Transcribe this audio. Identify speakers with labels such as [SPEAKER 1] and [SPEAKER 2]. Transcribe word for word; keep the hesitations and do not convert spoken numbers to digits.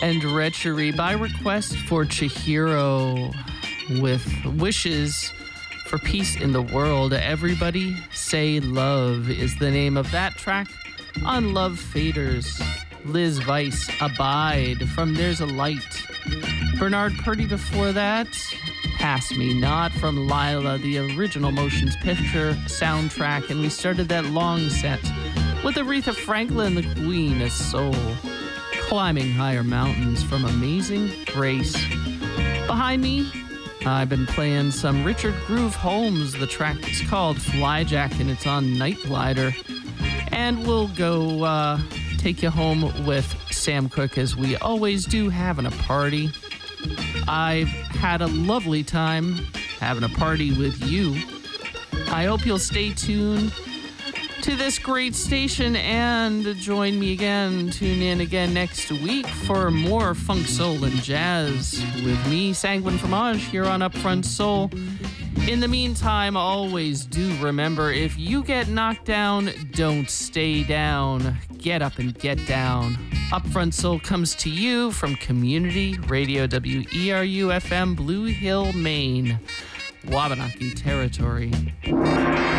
[SPEAKER 1] and Retchery by request for Chihiro with wishes for peace in the world. Everybody Say Love is the name of that track on Love Faders. Liz Weiss, Abide from There's a Light. Bernard Purdy before that, Pass Me Not from Lila, the original Motions Picture soundtrack. And we started that long set with Aretha Franklin, the Queen of Soul. Climbing Higher Mountains from Amazing Grace. Behind me, I've been playing some Richard Groove Holmes. The track is called Flyjack and it's on Night Glider. And we'll go uh, take you home with Sam Cooke as we always do, having a party. I've had a lovely time having a party with you. I hope you'll stay tuned to this great station and join me again. Tune in again next week for more funk, soul, and jazz with me, Sanguine Fromage, here on Upfront Soul. In the meantime, always do remember, if you get knocked down, don't stay down. Get up and get down. Upfront Soul comes to you from Community Radio, W E R U F M, Blue Hill, Maine, Wabanaki territory.